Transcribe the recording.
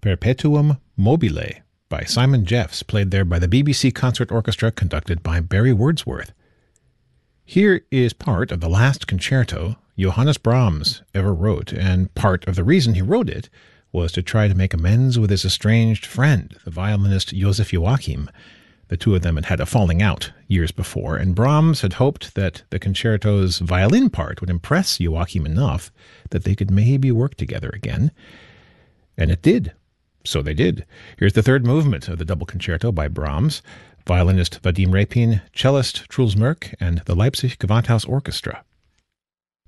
Perpetuum Mobile by Simon Jeffs, played there by the BBC Concert Orchestra conducted by Barry Wordsworth. Here is part of the last concerto Johannes Brahms ever wrote, and part of the reason he wrote it was to try to make amends with his estranged friend, the violinist Joseph Joachim. The two of them had had a falling out years before, and Brahms had hoped that the concerto's violin part would impress Joachim enough that they could maybe work together again. And it did. So they did. Here's the third movement of the double concerto by Brahms, violinist Vadim Repin, cellist Truls Mørk, and the Leipzig Gewandhaus Orchestra.